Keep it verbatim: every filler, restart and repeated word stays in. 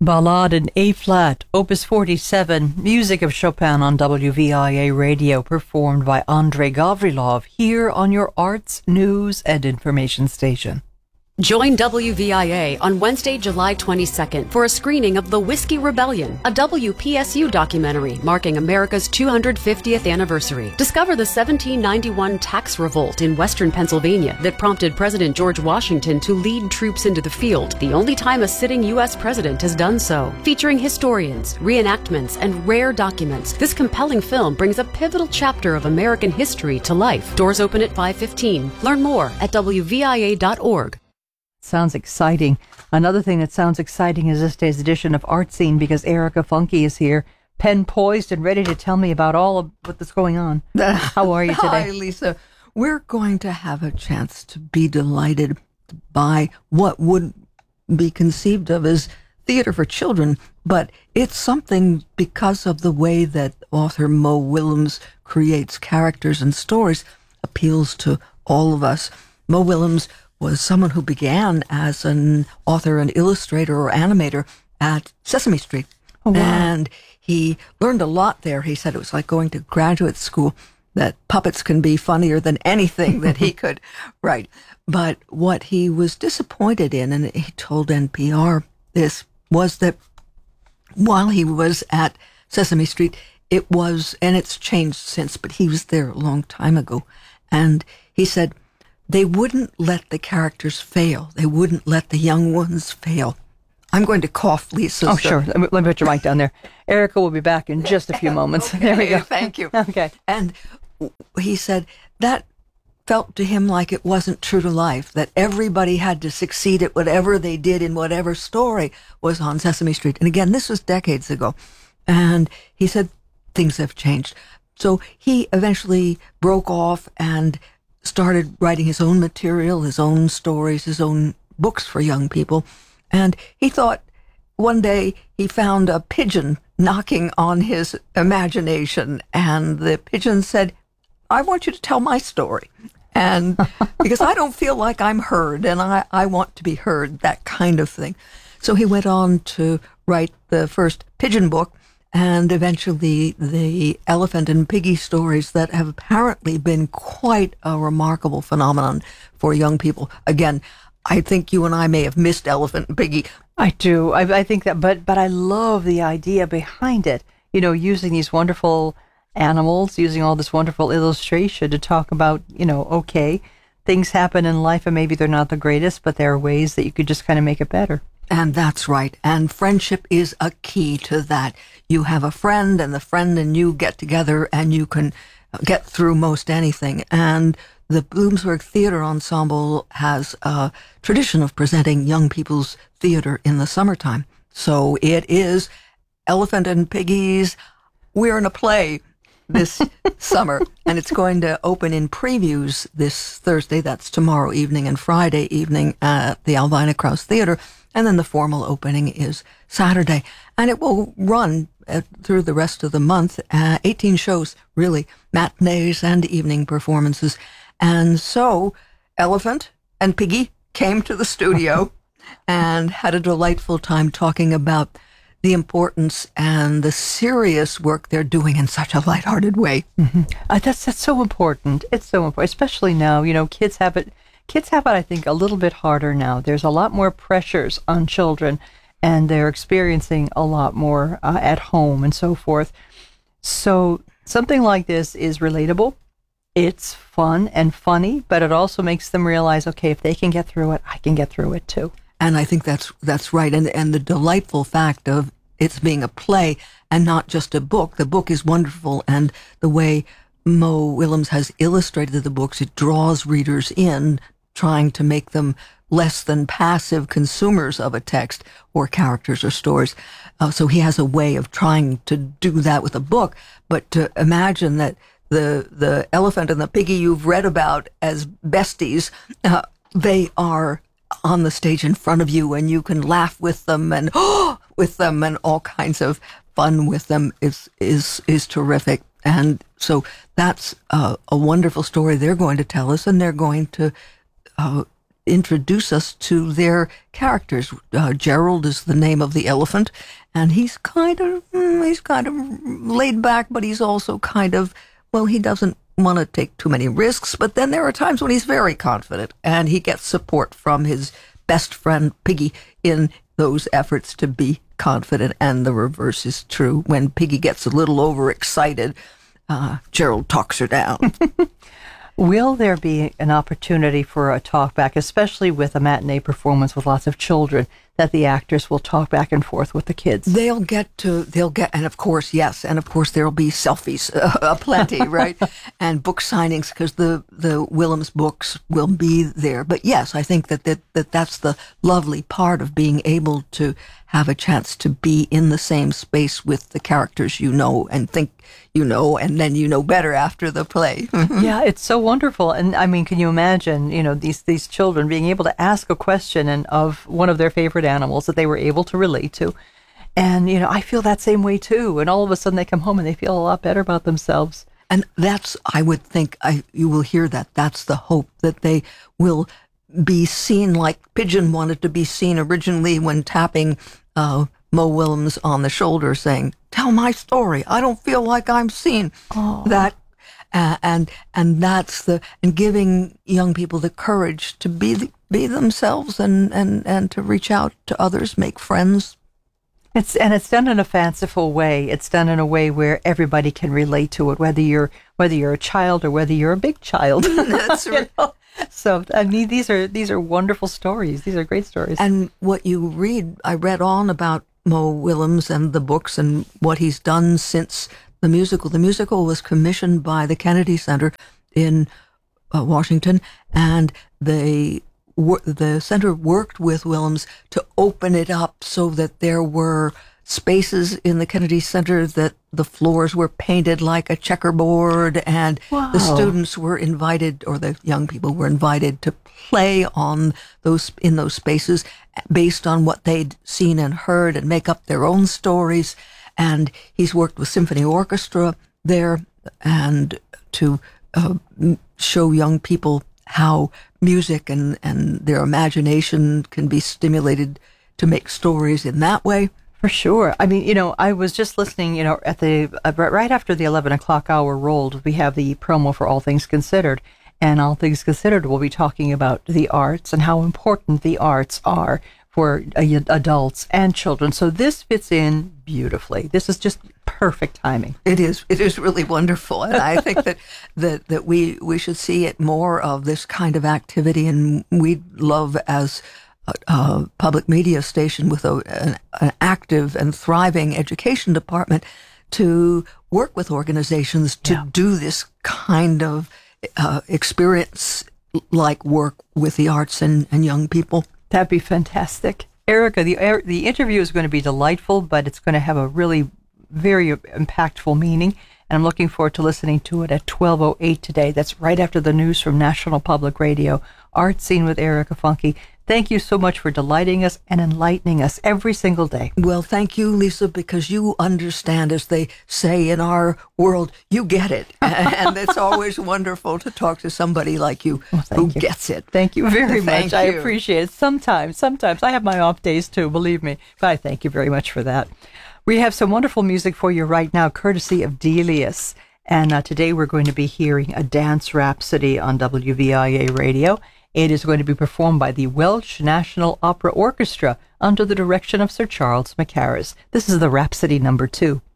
Ballade in A-flat, Opus forty-seven, music of Chopin on W V I A radio, performed by Andrei Gavrilov, here on your arts, news, and information station. Join W V I A on Wednesday, July twenty-second for a screening of The Whiskey Rebellion, a W P S U documentary marking America's two hundred fiftieth anniversary. Discover the seventeen ninety-one tax revolt in western Pennsylvania that prompted President George Washington to lead troops into the field, the only time a sitting U S president has done so. Featuring historians, reenactments, and rare documents, this compelling film brings a pivotal chapter of American history to life. Doors open at five fifteen. Learn more at W V I A dot org. Sounds exciting. Another thing that sounds exciting is this day's edition of Art Scene, because Erica Funke is here, pen poised and ready to tell me about all of what's going on. How are you today? Hi, Lisa. We're going to have a chance to be delighted by what would be conceived of as theater for children, but it's something because of the way that author Mo Willems creates characters and stories, appeals to all of us. Mo Willems was someone who began as an author and illustrator or animator at Sesame Street. Oh, wow. And he learned a lot there. He said it was like going to graduate school, that puppets can be funnier than anything that he could write. But what he was disappointed in, and he told N P R this, was that while he was at Sesame Street, it was, and it's changed since, but he was there a long time ago. And he said, they wouldn't let the characters fail. They wouldn't let the young ones fail. I'm going to cough, Lisa. Oh, so. sure. Let me, let me put your mic down there. Erica will be back in just a few moments. Okay, there we go. Thank you. Okay. And he said that felt to him like it wasn't true to life, that everybody had to succeed at whatever they did in whatever story was on Sesame Street. And again, this was decades ago. And he said things have changed. So he eventually broke off and started writing his own material, his own stories, his own books for young people. And he thought one day he found a pigeon knocking on his imagination, and the pigeon said, I want you to tell my story. And because I don't feel like I'm heard, and I, I want to be heard, that kind of thing. So he went on to write the first pigeon book, and eventually the Elephant and Piggy stories that have apparently been quite a remarkable phenomenon for young people. Again, I think you and I may have missed Elephant and Piggy. I do. I, I think that, but but I love the idea behind it. You know, using these wonderful animals, using all this wonderful illustration to talk about, you know, okay, things happen in life and maybe they're not the greatest, but there are ways that you could just kind of make it better. And that's right. And friendship is a key to that. You have a friend, and the friend and you get together, and you can get through most anything. And the Bloomsburg Theater Ensemble has a tradition of presenting young people's theater in the summertime. So it is Elephant and Piggies. We're in a play this summer, and it's going to open in previews this Thursday. That's tomorrow evening, and Friday evening at the Alvina Krauss Theater. And then the formal opening is Saturday. And it will run uh, through the rest of the month, uh, eighteen shows, really, matinees and evening performances. And so Elephant and Piggy came to the studio and had a delightful time talking about the importance and the serious work they're doing in such a lighthearted way. Mm-hmm. Uh, that's, that's so important. It's so important, especially now. You know, kids have it, kids have it, I think, a little bit harder now. There's a lot more pressures on children, and they're experiencing a lot more uh, at home and so forth. So something like this is relatable. It's fun and funny, but it also makes them realize, okay, if they can get through it, I can get through it too. And I think that's that's right. And and the delightful fact of it's being a play and not just a book. The book is wonderful, and the way Mo Willems has illustrated the books, it draws readers in, trying to make them less than passive consumers of a text or characters or stories. Uh, so he has a way of trying to do that with a book. But to imagine that the the elephant and the piggy you've read about as besties, uh, they are on the stage in front of you, and you can laugh with them and oh, with them, and all kinds of fun with them is is is terrific. And so that's uh, a wonderful story they're going to tell us, and they're going to uh, introduce us to their characters. Uh, Gerald is the name of the elephant, and he's kind of mm, he's kind of laid back, but he's also kind of, well, he doesn't want to take too many risks. But then there are times when he's very confident, and he gets support from his best friend Piggy in those efforts to be confident. And the reverse is true. When Piggy gets a little overexcited, uh, Gerald talks her down. Will there be an opportunity for a talk back, especially with a matinee performance with lots of children, that the actors will talk back and forth with the kids? They'll get to, they'll get, and of course, yes, and of course there'll be selfies uh, aplenty, right? And book signings, because the, the Willems books will be there. But yes, I think that, that, that that's the lovely part of being able to have a chance to be in the same space with the characters you know and think you know, and then you know better after the play. Yeah, it's so wonderful. And I mean, can you imagine, you know, these these children being able to ask a question and of one of their favorite animals that they were able to relate to? And, you know, I feel that same way too. And all of a sudden they come home and they feel a lot better about themselves. And that's, I would think, I you will hear that. That's the hope, that they will be seen like Pigeon wanted to be seen originally when tapping uh, Mo Willems on the shoulder saying, "Tell my story. I don't feel like I'm seen." Oh. That, uh, and and that's the, and giving young people the courage to be the, be themselves and, and, and to reach out to others, make friends. It's and it's done in a fanciful way. It's done in a way where everybody can relate to it, whether you're whether you're a child or whether you're a big child. That's right. You know? So I mean, these are these are wonderful stories. These are great stories. And what you read, I read on about Mo Willems and the books and what he's done since the musical. The musical was commissioned by the Kennedy Center in uh, Washington, and they the center worked with Willems to open it up so that there were spaces in the Kennedy Center that the floors were painted like a checkerboard, and wow. the students were invited, or the young people were invited, to play on those in those spaces based on what they'd seen and heard and make up their own stories. And he's worked with symphony orchestra there and to uh, show young people how music and, and their imagination can be stimulated to make stories in that way. For sure. I mean, you know, I was just listening, you know, at the, uh, right after the eleven o'clock hour rolled, we have the promo for All Things Considered. And All Things Considered, we'll be talking about the arts and how important the arts are for uh, adults and children. So this fits in beautifully. This is just perfect timing. It is. It is really wonderful. And I think that, that, that we, we should see it more of this kind of activity. And we'd love, as a, a public media station with a, an, an active and thriving education department, to work with organizations to yeah. do this kind of uh, experience-like work with the arts and, and young people. That'd be fantastic. Erica, the the interview is going to be delightful, but it's going to have a really very impactful meaning, and I'm looking forward to listening to it at twelve oh eight today. That's right after the news from National Public Radio. Art Scene with Erica Funke. Thank you so much for delighting us and enlightening us every single day. Well, thank you, Lisa, because you understand, as they say in our world, you get it. And it's always wonderful to talk to somebody like you well, who you. gets it. Thank you very Thank much. you. I appreciate it. Sometimes, sometimes I have my off days too, believe me. But I thank you very much for that. We have some wonderful music for you right now, courtesy of Delius. And uh, today we're going to be hearing a dance rhapsody on W V I A radio. It is going to be performed by the Welsh National Opera Orchestra under the direction of Sir Charles Mackerras. This is the Rhapsody number two.